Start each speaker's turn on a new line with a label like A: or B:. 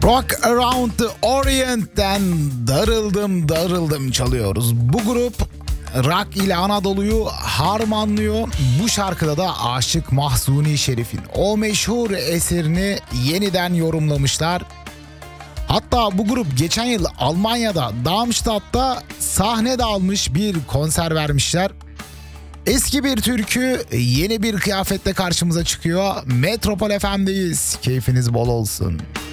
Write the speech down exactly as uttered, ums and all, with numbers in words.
A: Rock Around the Orient'ten darıldım darıldım çalıyoruz. Bu grup rock ile Anadolu'yu harmanlıyor. Bu şarkıda da Aşık Mahzuni Şerif'in o meşhur eserini yeniden yorumlamışlar. Hatta bu grup geçen yıl Almanya'da Darmstadt'ta sahne de almış, bir konser vermişler. Eski bir türkü yeni bir kıyafette karşımıza çıkıyor. Metropol F M'deyiz. Keyfiniz bol olsun.